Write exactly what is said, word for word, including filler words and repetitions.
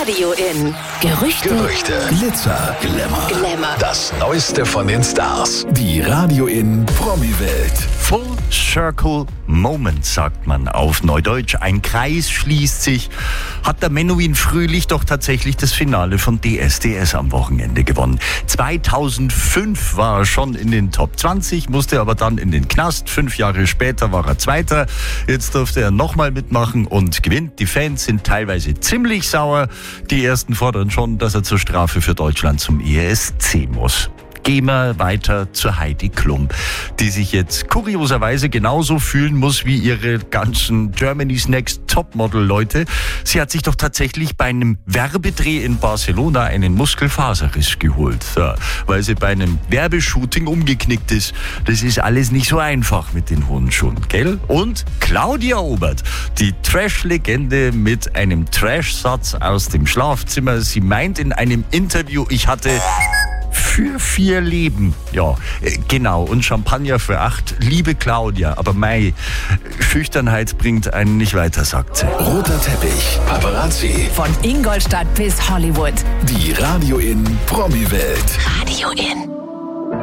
Radio in. Gerüchte, Gerüchte, Glitzer, Glamour, Glamour. Das Neueste von den Stars. Die Radio in Promi-Welt. Full Circle Moment, sagt man auf Neudeutsch. Ein Kreis schließt sich. Hat der Menuhin Fröhlich doch tatsächlich das Finale von D S D S am Wochenende gewonnen. zweitausendfünf war er schon in den Top zwanzig, musste aber dann in den Knast. Fünf Jahre später war er Zweiter. Jetzt durfte er nochmal mitmachen und gewinnt. Die Fans sind teilweise ziemlich sauer. Die ersten fordern schon, dass er zur Strafe für Deutschland zum E S C muss. Gehen wir weiter zu Heidi Klum, die sich jetzt kurioserweise genauso fühlen muss wie ihre ganzen Germany's Next Topmodel-Leute. Sie hat sich doch tatsächlich bei einem Werbedreh in Barcelona einen Muskelfaserriss geholt, ja, weil sie bei einem Werbeshooting umgeknickt ist. Das ist alles nicht so einfach mit den hohen Schuhen, gell? Und Claudia Obert, die Trash-Legende mit einem Trash-Satz aus dem Schlafzimmer. Sie meint in einem Interview, ich hatte für vier Leben. Ja, genau. Und Champagner für acht. Liebe Claudia, aber mei, Schüchternheit bringt einen nicht weiter, sagt sie. Roter Teppich, Paparazzi. Von Ingolstadt bis Hollywood. Die Radio in Promi-Welt. Radio in.